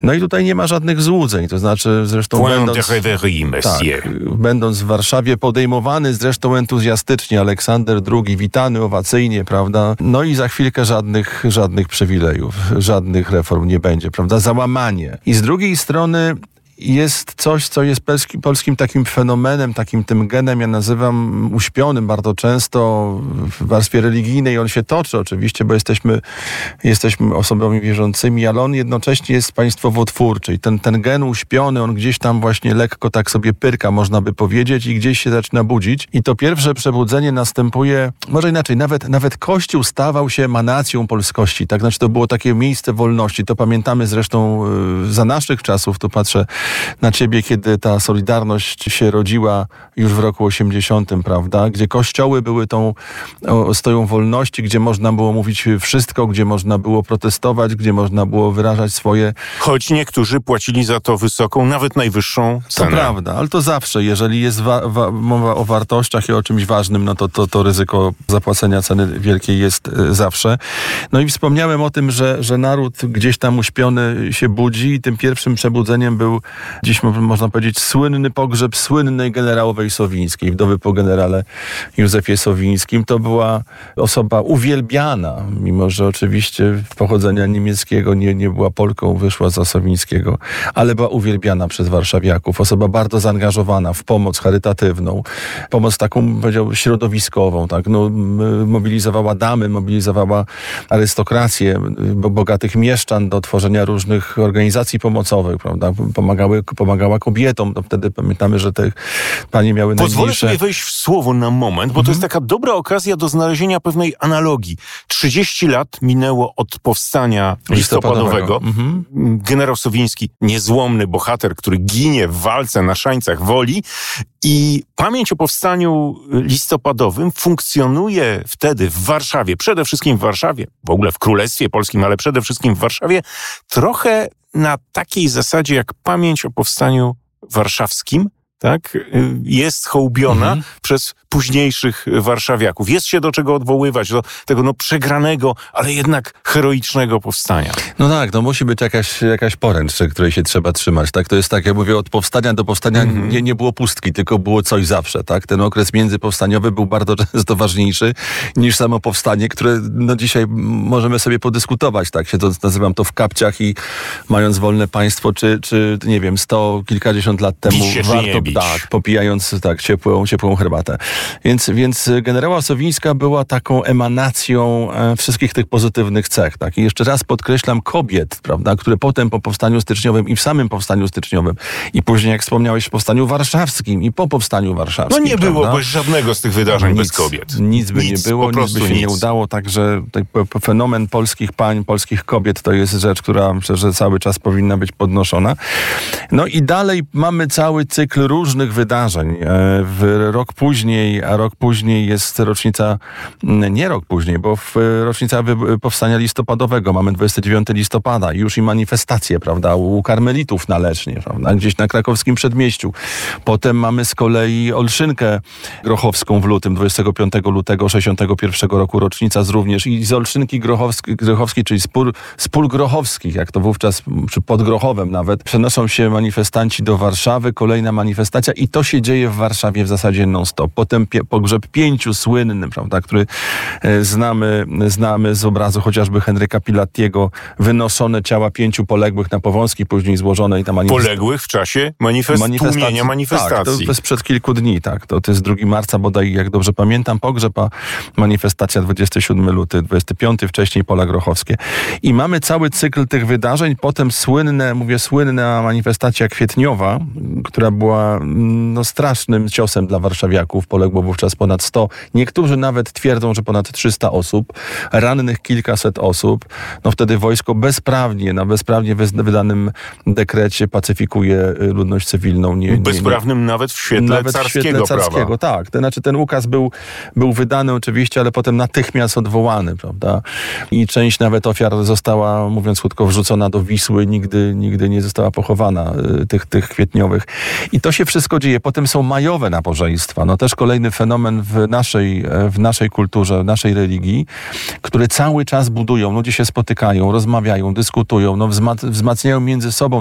No i tutaj nie ma żadnych złudzeń, to znaczy zresztą będąc w Warszawie podejmowany zresztą entuzjastycznie Aleksander II, witany owacyjnie, prawda? No i za chwilkę żadnych przywilejów, żadnych reform nie będzie, prawda? Załamanie. I z drugiej strony jest coś, co jest polskim takim fenomenem, takim tym genem, ja nazywam uśpionym bardzo często w warstwie religijnej. On się toczy oczywiście, bo jesteśmy osobami wierzącymi, ale on jednocześnie jest państwowotwórczy. I ten gen uśpiony, on gdzieś tam właśnie lekko tak sobie pyrka, można by powiedzieć, i gdzieś się zaczyna budzić. I to pierwsze przebudzenie następuje, może inaczej, nawet Kościół stawał się emanacją polskości. Tak, znaczy to było takie miejsce wolności. To pamiętamy zresztą za naszych czasów, tu patrzę na ciebie, kiedy ta Solidarność się rodziła już w roku 80, prawda? Gdzie kościoły były tą ostoją wolności, gdzie można było mówić wszystko, gdzie można było protestować, gdzie można było wyrażać swoje... Choć niektórzy płacili za to wysoką, nawet najwyższą cenę. To prawda, ale to zawsze, jeżeli jest mowa o wartościach i o czymś ważnym, no to ryzyko zapłacenia ceny wielkiej jest zawsze. No i wspomniałem o tym, że naród gdzieś tam uśpiony się budzi i tym pierwszym przebudzeniem był dziś można powiedzieć słynny pogrzeb słynnej generałowej Sowińskiej, wdowy po generale Józefie Sowińskim. To była osoba uwielbiana, mimo że oczywiście pochodzenia niemieckiego, nie była Polką, wyszła za Sowińskiego, ale była uwielbiana przez warszawiaków. Osoba bardzo zaangażowana w pomoc charytatywną, pomoc taką, powiedział, środowiskową. Tak? No, mobilizowała damy, mobilizowała arystokrację, bogatych mieszczan do tworzenia różnych organizacji pomocowych, prawda? Pomagała kobietom. No wtedy pamiętamy, że te panie miały najmniejsze... Pozwolę sobie wejść w słowo na moment, bo to jest taka dobra okazja do znalezienia pewnej analogii. 30 lat minęło od powstania listopadowego. Generał Sowiński, niezłomny bohater, który ginie w walce na Szańcach Woli, i pamięć o powstaniu listopadowym funkcjonuje wtedy w Warszawie, przede wszystkim w Warszawie, w ogóle w Królestwie Polskim, ale przede wszystkim w Warszawie, trochę na takiej zasadzie jak pamięć o powstaniu warszawskim, tak, jest hołbiona przez późniejszych warszawiaków. Jest się do czego odwoływać, do tego przegranego, ale jednak heroicznego powstania. No tak, no musi być jakaś poręcz, której się trzeba trzymać. Tak? To jest tak, jak mówię, od powstania do powstania nie było pustki, tylko było coś zawsze. Tak? Ten okres międzypowstaniowy był bardzo często ważniejszy niż samo powstanie, które dzisiaj możemy sobie podyskutować. Tak się to nazywam to w kapciach i mając wolne państwo, czy nie wiem, kilkadziesiąt lat temu warto, tak, popijając ciepłą herbatę. Więc generała Sowińska była taką emanacją wszystkich tych pozytywnych cech. Tak? I jeszcze raz podkreślam, kobiet, prawda, które potem po powstaniu styczniowym i w samym powstaniu styczniowym i później, jak wspomniałeś, w powstaniu warszawskim i po powstaniu warszawskim. No nie byłoby żadnego z tych wydarzeń bez kobiet. Nic by nie było, nic by się nie udało. Także fenomen polskich pań, polskich kobiet to jest rzecz, która myślę, że cały czas powinna być podnoszona. No i dalej mamy cały cykl różnych wydarzeń. Rok później jest rocznica, nie rok później, bo rocznica powstania listopadowego. Mamy 29 listopada, już i manifestacje, prawda, u karmelitów na Lesznie, prawda, gdzieś na krakowskim przedmieściu. Potem mamy z kolei Olszynkę Grochowską w lutym, 25 lutego 61 roku, rocznica również i z Olszynki Grochowskiej, czyli z pól grochowskich, jak to wówczas, czy pod Grochowem nawet, przenoszą się manifestanci do Warszawy, kolejna manifestacja i to się dzieje w Warszawie w zasadzie non-stop. Potem pogrzeb 5 słynny, prawda, który znamy z obrazu chociażby Henryka Pilattiego, wynoszone ciała 5 poległych na Powązki, później złożone i ta manifestacja. Poległych w czasie tłumienia manifestacji. Tak, to sprzed kilku dni, tak. To jest 2 marca bodaj, jak dobrze pamiętam, pogrzeb, a manifestacja 27 luty, 25, wcześniej pola grochowskie. I mamy cały cykl tych wydarzeń, potem słynna manifestacja kwietniowa, która była strasznym ciosem dla warszawiaków. Poległo wówczas ponad 100. Niektórzy nawet twierdzą, że ponad 300 osób. Rannych kilkaset osób. No wtedy wojsko na bezprawnie wydanym dekrecie pacyfikuje ludność cywilną. Bezprawnym nawet w świetle carskiego prawa. Tak. Ten ukaz był wydany oczywiście, ale potem natychmiast odwołany, prawda? I część nawet ofiar została, mówiąc krótko, wrzucona do Wisły. Nigdy nie została pochowana tych kwietniowych. I to się wszystko dzieje. Potem są majowe nabożeństwa. No też kolejny fenomen w naszej kulturze, w naszej religii, które cały czas budują. Ludzie się spotykają, rozmawiają, dyskutują, wzmacniają między sobą